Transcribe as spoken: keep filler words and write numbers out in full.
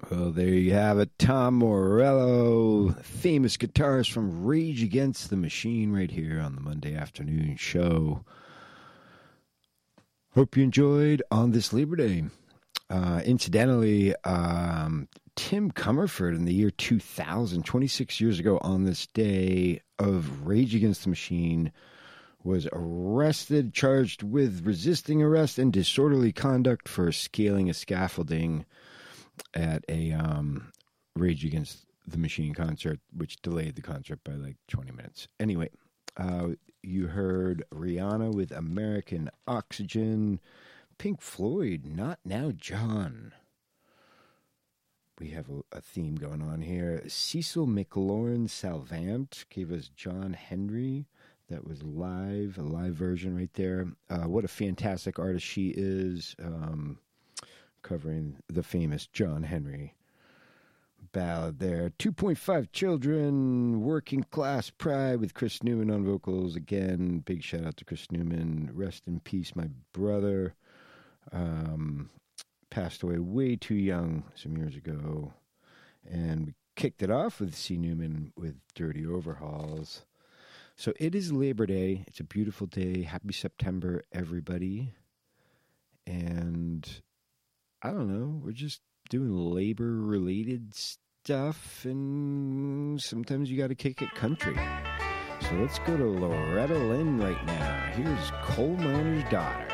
Well, there you have it. Tom Morello, famous guitarist from Rage Against the Machine, right here on the Monday afternoon show. Hope you enjoyed on this Labor Day. Uh, incidentally, um, Tim Comerford in the year two thousand, twenty-six years ago on this day of Rage Against the Machine, was arrested, charged with resisting arrest and disorderly conduct for scaling a scaffolding at a um, Rage Against the Machine concert, which delayed the concert by like twenty minutes. Anyway, uh, you heard Rihanna with American Oxygen, Pink Floyd, Not Now John. We have a, a theme going on here. Cecil McLaurin Salvant gave us John Henry. That was live, a live version right there. Uh, what a fantastic artist she is. Um, covering the famous John Henry ballad there. two point five Children, Working Class Pride with Chris Newman on vocals. Again, big shout out to Chris Newman. Rest in peace, my brother. Um, passed away way too young some years ago. And we kicked it off with C. Newman with Dirty Overhauls. So it is Labor Day. It's a beautiful day. Happy September, everybody. And I don't know, we're just doing labor-related stuff, and sometimes you got to kick it country. So let's go to Loretta Lynn right now. Here's Coal Miner's Daughter.